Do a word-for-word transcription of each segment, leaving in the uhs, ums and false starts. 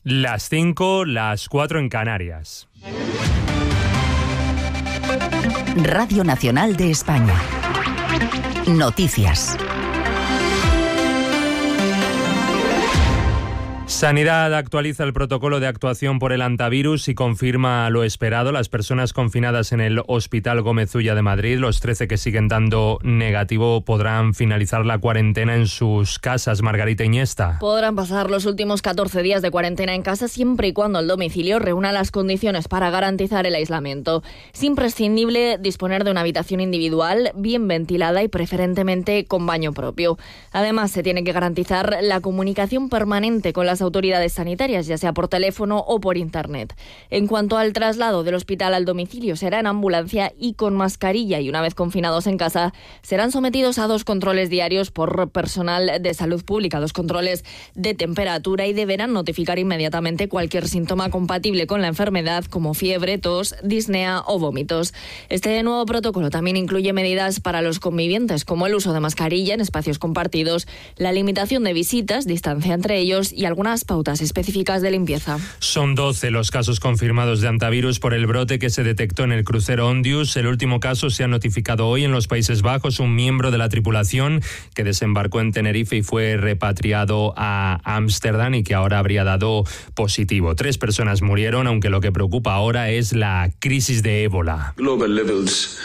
Las cinco, las cuatro en Canarias. Radio Nacional de España. Noticias. Sanidad actualiza el protocolo de actuación por el hantavirus y confirma lo esperado. Las personas confinadas en el Hospital Gómez Ulla de Madrid, los trece que siguen dando negativo, podrán finalizar la cuarentena en sus casas. Margarita Iniesta. Podrán pasar los últimos catorce días de cuarentena en casa siempre y cuando el domicilio reúna las condiciones para garantizar el aislamiento. Es imprescindible disponer de una habitación individual, bien ventilada y preferentemente con baño propio. Además, se tiene que garantizar la comunicación permanente con las autoridades sanitarias, ya sea por teléfono o por internet. En cuanto al traslado del hospital al domicilio, será en ambulancia y con mascarilla, y una vez confinados en casa serán sometidos a dos controles diarios por personal de salud pública, dos controles de temperatura, y deberán notificar inmediatamente cualquier síntoma compatible con la enfermedad, como fiebre, tos, disnea o vómitos. Este nuevo protocolo también incluye medidas para los convivientes, como el uso de mascarilla en espacios compartidos, la limitación de visitas, distancia entre ellos y algunas pautas específicas de limpieza. Son doce los casos confirmados de hantavirus por el brote que se detectó en el crucero Ondius. El último caso se ha notificado hoy en los Países Bajos. Un miembro de la tripulación que desembarcó en Tenerife y fue repatriado a Ámsterdam y que ahora habría dado positivo. Tres personas murieron, aunque lo que preocupa ahora es la crisis de ébola. Global levels.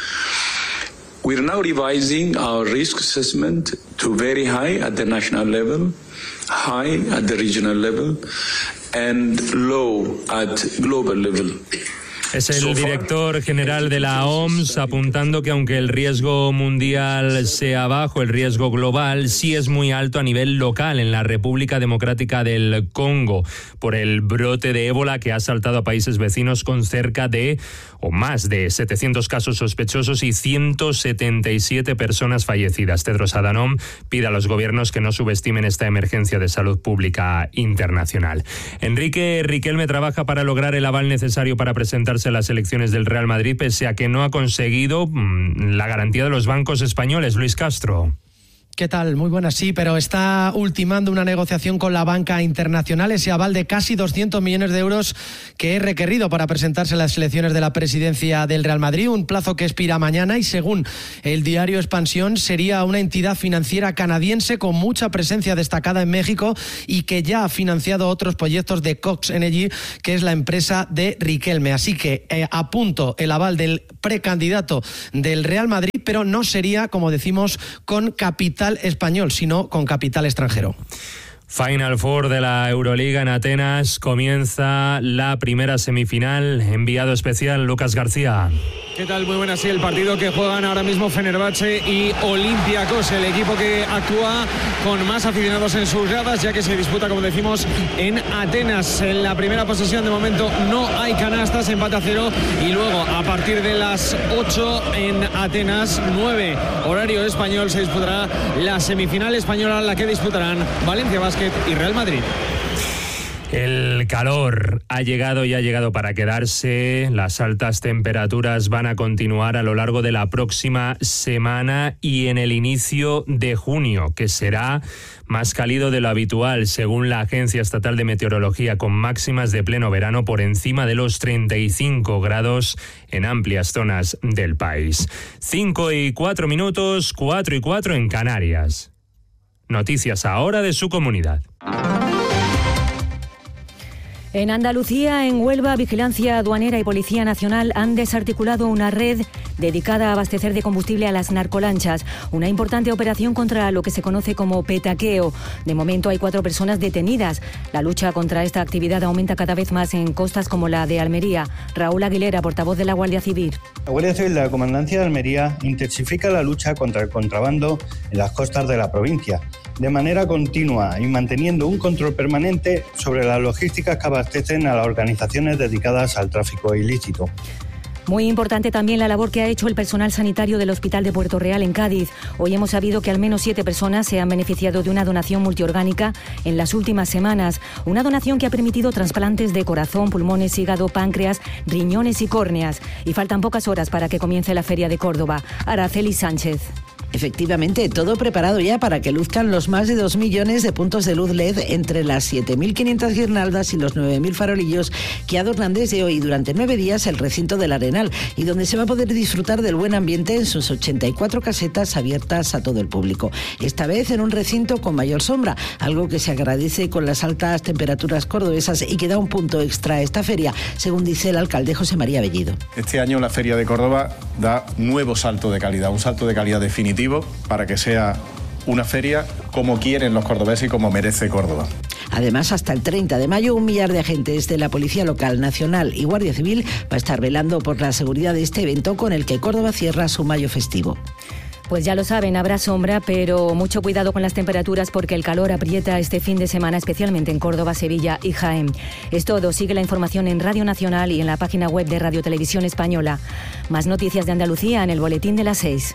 We're now revising our risk assessment to very high at the national level, high at the regional level, and low at global level. Es el director general de la O M S apuntando que aunque el riesgo mundial sea bajo, el riesgo global sí es muy alto a nivel local en la República Democrática del Congo por el brote de ébola que ha asaltado a países vecinos con cerca de o más de setecientos casos sospechosos y ciento setenta y siete personas fallecidas. Tedros Adhanom pide a los gobiernos que no subestimen esta emergencia de salud pública internacional. Enrique Riquelme trabaja para lograr el aval necesario para presentarse a las elecciones del Real Madrid, pese a que no ha conseguido mmm, la garantía de los bancos españoles. Luis Castro. ¿Qué tal? Muy buenas, sí, pero está ultimando una negociación con la banca internacional, ese aval de casi doscientos millones de euros que es requerido para presentarse a las elecciones de la presidencia del Real Madrid, un plazo que expira mañana y según el diario Expansión sería una entidad financiera canadiense con mucha presencia destacada en México y que ya ha financiado otros proyectos de Cox Energy, que es la empresa de Riquelme. Así que eh, a punto el aval del precandidato del Real Madrid, pero no sería, como decimos, con capital español, sino con capital extranjero. Final Four de la Euroliga en Atenas. Comienza la primera semifinal. Enviado especial Lucas García. ¿Qué tal? Muy buenas. Sí, el partido que juegan ahora mismo Fenerbahce y Olympiacos, el equipo que actúa con más aficionados en sus gradas, ya que se disputa, como decimos, en Atenas. En la primera posesión de momento no hay canastas, empate a cero, y luego a partir de las ocho en Atenas, nueve horario español, se disputará la semifinal española, la que disputarán Valencia Basket y Real Madrid. El calor ha llegado y ha llegado para quedarse. Las altas temperaturas van a continuar a lo largo de la próxima semana y en el inicio de junio, que será más cálido de lo habitual, según la Agencia Estatal de Meteorología, con máximas de pleno verano por encima de los treinta y cinco grados en amplias zonas del país. Cinco y cuatro minutos, cuatro y cuatro en Canarias. Noticias ahora de su comunidad. En Andalucía, en Huelva, Vigilancia Aduanera y Policía Nacional han desarticulado una red dedicada a abastecer de combustible a las narcolanchas. Una importante operación contra lo que se conoce como petaqueo. De momento hay cuatro personas detenidas. La lucha contra esta actividad aumenta cada vez más en costas como la de Almería. Raúl Aguilera, portavoz de la Guardia Civil. La Guardia Civil de la Comandancia de Almería intensifica la lucha contra el contrabando en las costas de la provincia, de manera continua y manteniendo un control permanente sobre las logísticas que abastecen a las organizaciones dedicadas al tráfico ilícito. Muy importante también la labor que ha hecho el personal sanitario del Hospital de Puerto Real en Cádiz. Hoy hemos sabido que al menos siete personas se han beneficiado de una donación multiorgánica en las últimas semanas. Una donación que ha permitido trasplantes de corazón, pulmones, hígado, páncreas, riñones y córneas. Y faltan pocas horas para que comience la Feria de Córdoba. Araceli Sánchez. Efectivamente, todo preparado ya para que luzcan los más de dos millones de puntos de luz L E D entre las siete mil quinientas guirnaldas y los nueve mil farolillos que adornan desde hoy durante nueve días el recinto del Arenal y donde se va a poder disfrutar del buen ambiente en sus ochenta y cuatro casetas abiertas a todo el público. Esta vez en un recinto con mayor sombra, algo que se agradece con las altas temperaturas cordobesas y que da un punto extra a esta feria, según dice el alcalde José María Bellido. Este año la Feria de Córdoba da nuevo salto de calidad, un salto de calidad definitivo para que sea una feria como quieren los cordobeses y como merece Córdoba. Además, hasta el treinta de mayo, un millar de agentes de la Policía Local, Nacional y Guardia Civil va a estar velando por la seguridad de este evento con el que Córdoba cierra su mayo festivo. Pues ya lo saben, habrá sombra, pero mucho cuidado con las temperaturas porque el calor aprieta este fin de semana, especialmente en Córdoba, Sevilla y Jaén. Es todo. Sigue la información en Radio Nacional y en la página web de Radio Televisión Española. Más noticias de Andalucía en el boletín de las seis.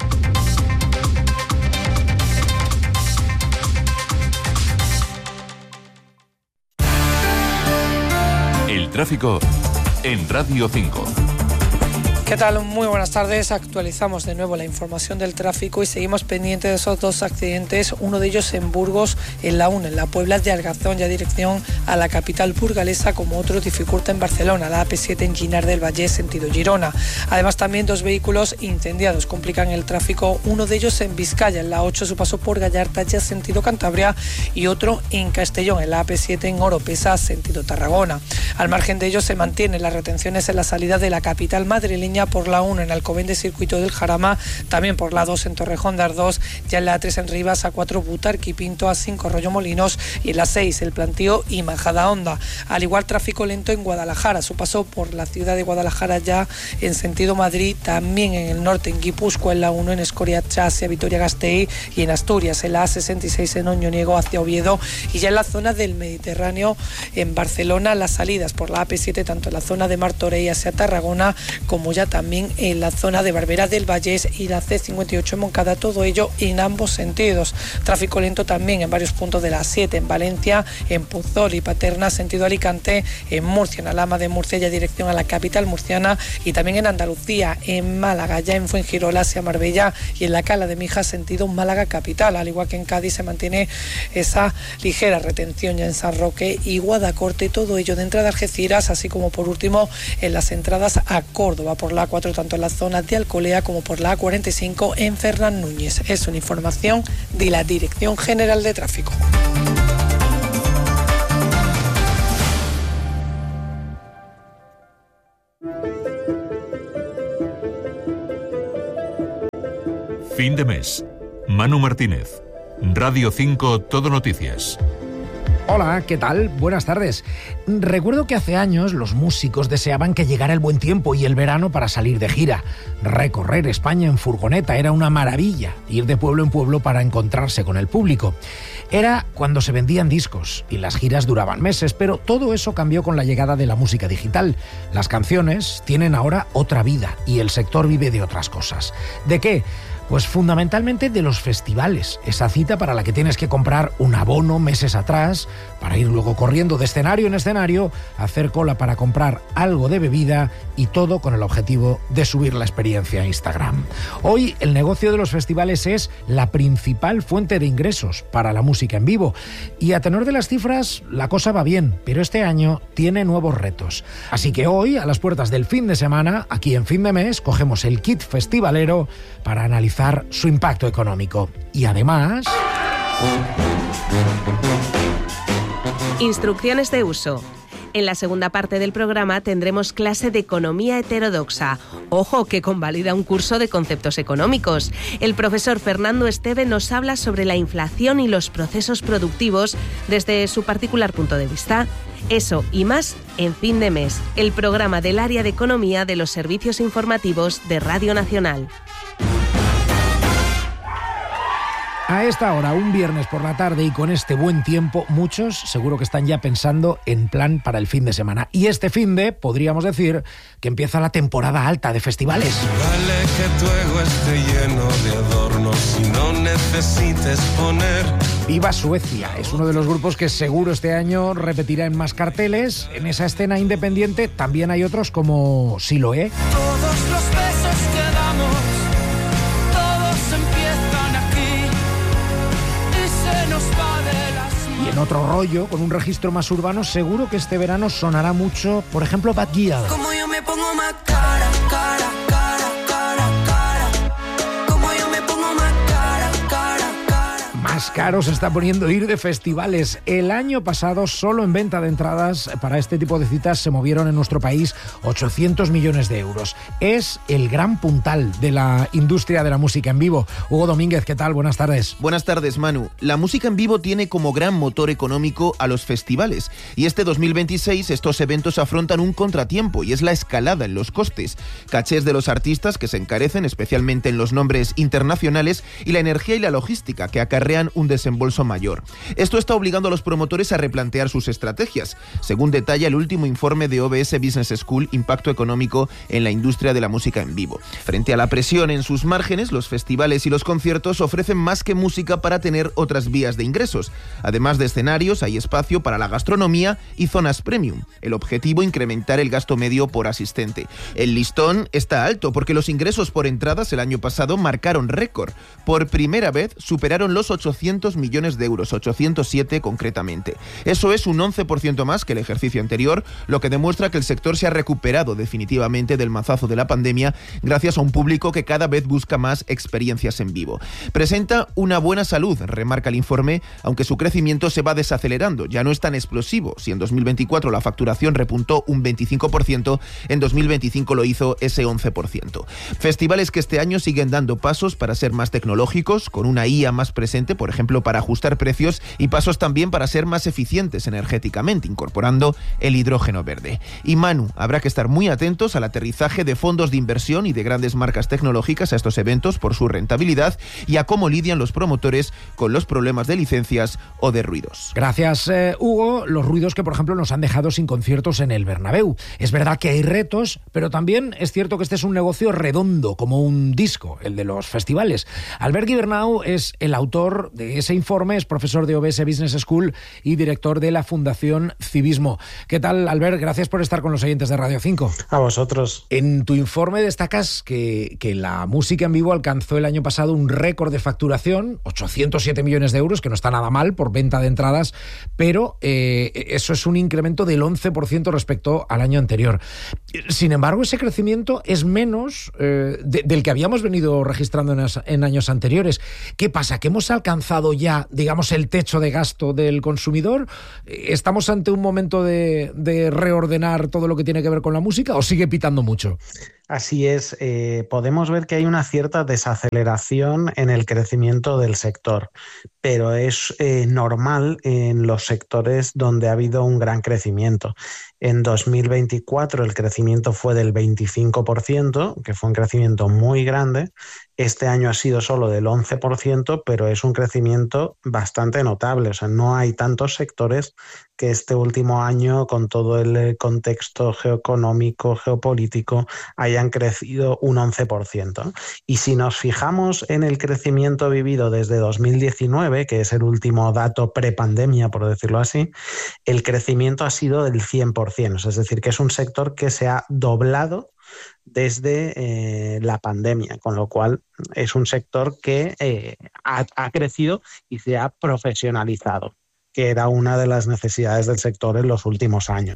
El tráfico en Radio cinco. ¿Qué tal? Muy buenas tardes. Actualizamos de nuevo la información del tráfico y seguimos pendientes de esos dos accidentes, uno de ellos en Burgos, en la uno, en la Puebla de Argazón, ya dirección a la capital burgalesa, como otro dificulta en Barcelona, la A P siete en Ginar del Valle, sentido Girona. Además, también dos vehículos incendiados complican el tráfico, uno de ellos en Vizcaya, en la ocho, su paso por Gallarta, ya sentido Cantabria, y otro en Castellón, en la A P siete en Oropesa, sentido Tarragona. Al margen de ellos se mantienen las retenciones en la salida de la capital madrileña por la uno en Alcobendas de Circuito del Jarama, también por la dos en Torrejón de Ardós, ya en la tres en Rivas, a cuatro Butarque y Pinto, a cinco Arroyo Molinos y en la seis el Plantío y Majadahonda. Al igual tráfico lento en Guadalajara, su paso por la ciudad de Guadalajara ya en sentido Madrid, también en el norte en Guipúzcoa, en la uno en Escoriacha hacia Vitoria-Gasteiz y en Asturias, en la A sesenta y seis en Oñoniego hacia Oviedo y ya en la zona del Mediterráneo en Barcelona, las salidas por la A P siete tanto en la zona de Martorell hacia Tarragona como ya también en la zona de Barberá del Vallés y la C cincuenta y ocho en Moncada, todo ello en ambos sentidos. Tráfico lento también en varios puntos de la siete, en Valencia, en Puzol y Paterna, sentido Alicante, en Murcia, en Alhama de Murcia, ya dirección a la capital murciana y también en Andalucía, en Málaga, ya en Fuengirola hacia Marbella y en la Cala de Mijas, sentido Málaga capital, al igual que en Cádiz se mantiene esa ligera retención ya en San Roque y Guadacorte, todo ello de entrada a Algeciras, así como por último en las entradas a Córdoba por la A cuatro, tanto en la zona de Alcolea como por la A cuarenta y cinco en Fernán Núñez. Es una información de la Dirección General de Tráfico. Fin de mes. Manu Martínez. Radio cinco Todo Noticias. Hola, ¿qué tal? Buenas tardes. Recuerdo que hace años los músicos deseaban que llegara el buen tiempo y el verano para salir de gira. Recorrer España en furgoneta era una maravilla, ir de pueblo en pueblo para encontrarse con el público. Era cuando se vendían discos y las giras duraban meses, pero todo eso cambió con la llegada de la música digital. Las canciones tienen ahora otra vida y el sector vive de otras cosas. ¿De qué? Pues fundamentalmente de los festivales, esa cita para la que tienes que comprar un abono meses atrás, para ir luego corriendo de escenario en escenario, hacer cola para comprar algo de bebida y todo con el objetivo de subir la experiencia a Instagram. Hoy el negocio de los festivales es la principal fuente de ingresos para la música en vivo y a tenor de las cifras la cosa va bien, pero este año tiene nuevos retos. Así que hoy, a las puertas del fin de semana, aquí en Fin de Mes, cogemos el kit festivalero para analizar su impacto económico. Y además... Instrucciones de uso. En la segunda parte del programa tendremos clase de economía heterodoxa. Ojo, que convalida un curso de conceptos económicos. El profesor Fernando Esteve nos habla sobre la inflación y los procesos productivos desde su particular punto de vista. Eso y más en Fin de Mes, el programa del área de economía de los servicios informativos de Radio Nacional. A esta hora, un viernes por la tarde y con este buen tiempo, muchos seguro que están ya pensando en plan para el fin de semana. Y este fin de, podríamos decir, que empieza la temporada alta de festivales. Vale que tu ego esté lleno de adornos y no necesites poner... Viva Suecia es uno de los grupos que seguro este año repetirá en más carteles. En esa escena independiente también hay otros como Siloé. Todos los besos que damos, todos empiezan otro rollo, con un registro más urbano, seguro que este verano sonará mucho, por ejemplo, Bad Gyal. Como yo me pongo más cara, cara, cara, cara, cara. Como yo me pongo más cara, cara, cara. Más caro se está poniendo ir de festivales. El año pasado, solo en venta de entradas para este tipo de citas se movieron en nuestro país ochocientos millones de euros. Es el gran puntal de la industria de la música en vivo. Hugo Domínguez, ¿qué tal? Buenas tardes. Buenas tardes, Manu. La música en vivo tiene como gran motor económico a los festivales. Y este dos mil veintiséis estos eventos afrontan un contratiempo y es la escalada en los costes. Cachés de los artistas que se encarecen, especialmente en los nombres internacionales, y la energía y la logística que acarrean un desembolso mayor. Esto está obligando a los promotores a replantear sus estrategias, según detalla el último informe de O B S Business School, Impacto Económico en la Industria de la Música en Vivo. Frente a la presión en sus márgenes, los festivales y los conciertos ofrecen más que música para tener otras vías de ingresos. Además de escenarios, hay espacio para la gastronomía y zonas premium. El objetivo, incrementar el gasto medio por asistente. El listón está alto porque los ingresos por entradas el año pasado marcaron récord. Por primera vez superaron los ochocientos millones de euros, ochocientos siete concretamente. Eso es un once por ciento más que el ejercicio anterior, lo que demuestra que el sector se ha recuperado definitivamente del mazazo de la pandemia gracias a un público que cada vez busca más experiencias en vivo. Presenta una buena salud, remarca el informe, aunque su crecimiento se va desacelerando. Ya no es tan explosivo. Si en dos mil veinticuatro la facturación repuntó un veinticinco por ciento, en dos mil veinticinco lo hizo ese once por ciento. Festivales que este año siguen dando pasos para ser más tecnológicos, con una I A más presente, por ejemplo, para ajustar precios, y pasos también para ser más eficientes energéticamente, incorporando el hidrógeno verde. Y Manu, habrá que estar muy atentos al aterrizaje de fondos de inversión y de grandes marcas tecnológicas a estos eventos por su rentabilidad y a cómo lidian los promotores con los problemas de licencias o de ruidos. Gracias, eh, Hugo. Los ruidos que, por ejemplo, nos han dejado sin conciertos en el Bernabéu. Es verdad que hay retos, pero también es cierto que este es un negocio redondo, como un disco, el de los festivales. Albert Guibernau es el autor de ese informe, es profesor de O B S Business School y director de la Fundación Civismo. ¿Qué tal, Albert? Gracias por estar con los oyentes de Radio cinco. A vosotros. En tu informe destacas que, que la música en vivo alcanzó el año pasado un récord de facturación, ochocientos siete millones de euros, que no está nada mal por venta de entradas, pero eh, eso es un incremento del once por ciento respecto al año anterior. Sin embargo, ese crecimiento es menos eh, de, del que habíamos venido registrando en, en años anteriores. ¿Qué pasa? ¿Que hemos alcanzado ya, digamos, el techo de gasto del consumidor? ¿Estamos ante un momento de, de reordenar todo lo que tiene que ver con la música o sigue pitando mucho? Así es, eh, podemos ver que hay una cierta desaceleración en el crecimiento del sector, pero es eh, normal en los sectores donde ha habido un gran crecimiento. En dos mil veinticuatro el crecimiento fue del veinticinco por ciento, que fue un crecimiento muy grande. Este año ha sido solo del once por ciento, pero es un crecimiento bastante notable. O sea, no hay tantos sectores que este último año, con todo el contexto geoeconómico, geopolítico, hayan crecido un once por ciento. Y si nos fijamos en el crecimiento vivido desde dos mil diecinueve, que es el último dato prepandemia, por decirlo así, el crecimiento ha sido del cien por ciento. Es decir, que es un sector que se ha doblado desde eh, la pandemia, con lo cual es un sector que eh, ha, ha crecido y se ha profesionalizado, que era una de las necesidades del sector en los últimos años.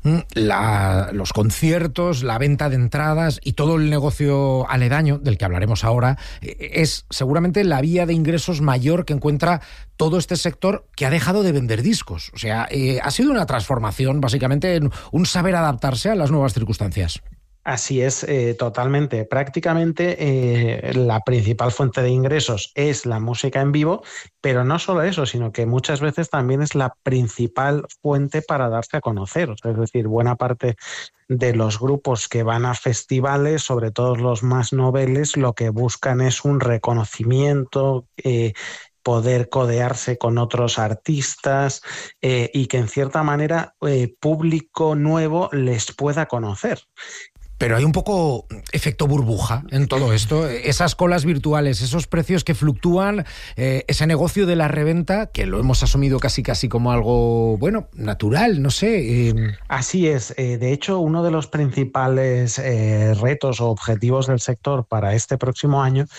La, los conciertos, la venta de entradas y todo el negocio aledaño, del que hablaremos ahora, es seguramente la vía de ingresos mayor que encuentra todo este sector, que ha dejado de vender discos. O sea, eh, ha sido una transformación, básicamente, en un saber adaptarse a las nuevas circunstancias. Así es, eh, totalmente. Prácticamente eh, la principal fuente de ingresos es la música en vivo, pero no solo eso, sino que muchas veces también es la principal fuente para darse a conocer. O sea, es decir, buena parte de los grupos que van a festivales, sobre todo los más noveles, lo que buscan es un reconocimiento, eh, poder codearse con otros artistas eh, y que en cierta manera eh, público nuevo les pueda conocer. Pero hay un poco efecto burbuja en todo esto. Esas colas virtuales, esos precios que fluctúan, eh, ese negocio de la reventa, que lo hemos asumido casi casi como algo, bueno, natural, no sé. Eh... Así es. Eh, de hecho, uno de los principales eh, retos o objetivos del sector para este próximo año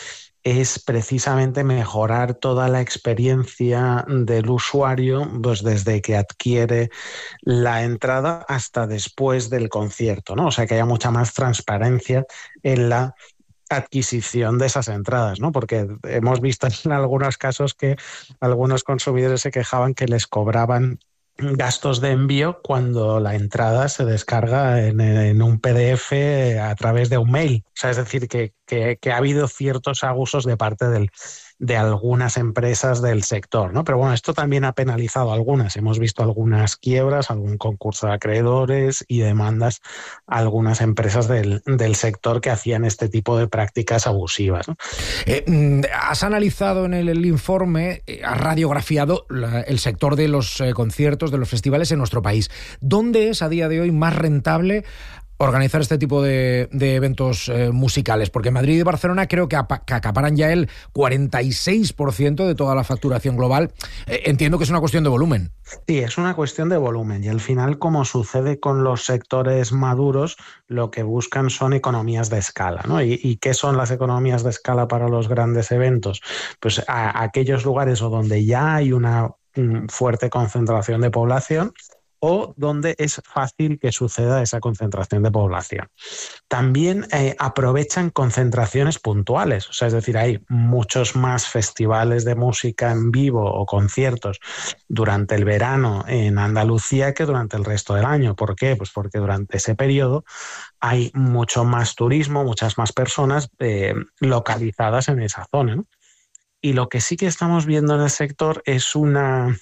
es precisamente mejorar toda la experiencia del usuario, pues desde que adquiere la entrada hasta después del concierto, ¿no? O sea, que haya mucha más transparencia en la adquisición de esas entradas, ¿no? Porque hemos visto en algunos casos que algunos consumidores se quejaban que les cobraban gastos de envío cuando la entrada se descarga en, en un P D F a través de un mail. O sea, es decir, que, que, que ha habido ciertos abusos de parte del, de algunas empresas del sector, ¿no? Pero bueno, esto también ha penalizado a algunas. Hemos visto algunas quiebras, algún concurso de acreedores y demandas a algunas empresas del, del sector que hacían este tipo de prácticas abusivas, ¿no? Eh, has analizado en el, el informe, eh, has radiografiado la, el sector de los eh, conciertos, de los festivales en nuestro país. ¿Dónde es a día de hoy más rentable organizar este tipo de, de eventos eh, musicales? Porque Madrid y Barcelona creo que, apa, que acaparan ya el cuarenta y seis por ciento de toda la facturación global. Eh, entiendo que es una cuestión de volumen. Sí, es una cuestión de volumen y al final, como sucede con los sectores maduros, lo que buscan son economías de escala, ¿no? ¿Y, y qué son las economías de escala para los grandes eventos? Pues a, a aquellos lugares o donde ya hay una um, fuerte concentración de población, o donde es fácil que suceda esa concentración de población. También eh, aprovechan concentraciones puntuales, o sea, es decir, hay muchos más festivales de música en vivo o conciertos durante el verano en Andalucía que durante el resto del año. ¿Por qué? Pues porque durante ese periodo hay mucho más turismo, muchas más personas eh, localizadas en esa zona, ¿no? Y lo que sí que estamos viendo en el sector es una...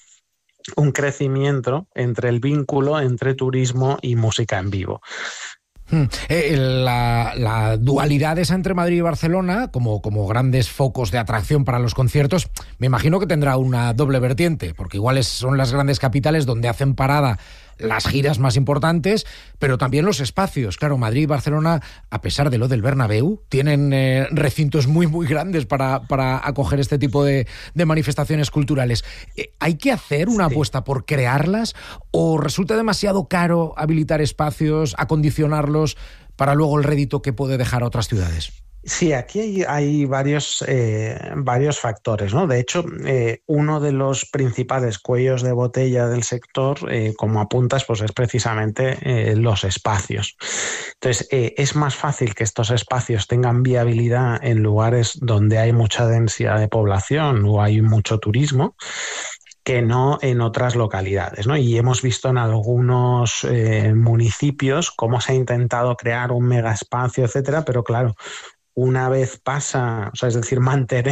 un crecimiento entre el vínculo entre turismo y música en vivo. Hmm. Eh, la, la dualidad esa entre Madrid y Barcelona, como, como grandes focos de atracción para los conciertos, me imagino que tendrá una doble vertiente, porque igual es, son las grandes capitales donde hacen parada las giras más importantes, pero también los espacios. Claro, Madrid y Barcelona, a pesar de lo del Bernabéu, tienen eh, recintos muy, muy grandes para, para acoger este tipo de, de manifestaciones culturales. Eh, ¿Hay que hacer una sí. apuesta por crearlas o resulta demasiado caro habilitar espacios, acondicionarlos para luego el rédito que puede dejar a otras ciudades? Sí, aquí hay, hay varios, eh, varios factores, ¿no? De hecho, eh, uno de los principales cuellos de botella del sector, eh, como apuntas, pues es precisamente eh, los espacios. Entonces, eh, es más fácil que estos espacios tengan viabilidad en lugares donde hay mucha densidad de población o hay mucho turismo, que no en otras localidades, ¿no? Y hemos visto en algunos eh, municipios cómo se ha intentado crear un mega espacio, etcétera, pero claro, una vez pasa, o sea, es decir, mantener